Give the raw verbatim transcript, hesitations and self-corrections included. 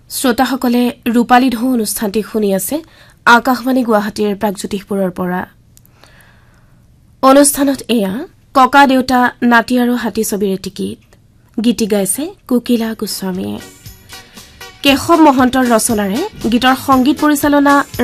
শ্ৰোতাসকলে ৰূপালী ঢৌ অনুষ্ঠানটি শুনি আছে আকাশবাণী গুৱাহাটীৰ প্ৰাগজ্যোতিষপুৰৰ পৰা অনুষ্ঠানত এয়া ককা দেউতা নাতি আৰু হাতী ছবিৰ এটি গীত গীতি গাইছে কুকিলা গোস্বামীয়ে কেশৱ মহন্তৰ ৰচনাৰে গীতৰ সংগীত পৰিচালনা